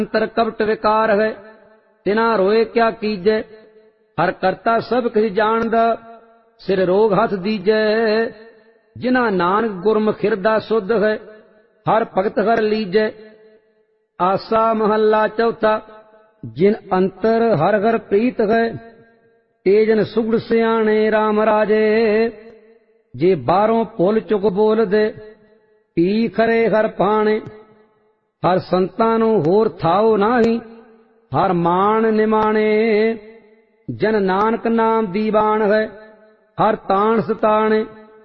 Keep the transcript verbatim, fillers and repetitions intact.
अंतर कपट विकार है, तिना रोए क्या कीजै। हर करता सब किस जानदा, सिर रोग हथ दीजै। जिना नानक गुरमुख हिरदा शुद्ध है, हर भगत हर लीजै। आसा महला चौथा। जिन अंतर हर हर प्रीत है, तेजन सुगड़ सियाणे राम राजे। जे बारों भुल चुक बोल दे, पी खरे हर पाणे। हर संतां नूं होर थाओ नाही, हर मान निमाणे। जन नानक नाम दीवान है, हर तान सताणे।